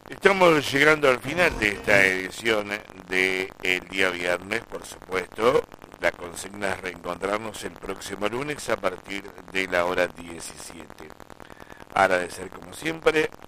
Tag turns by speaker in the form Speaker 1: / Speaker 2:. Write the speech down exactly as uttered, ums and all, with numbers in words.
Speaker 1: Estamos llegando al final de esta edición de el día viernes, por supuesto. La consigna es reencontrarnos el próximo lunes a partir de la hora diecisiete. Agradecer como siempre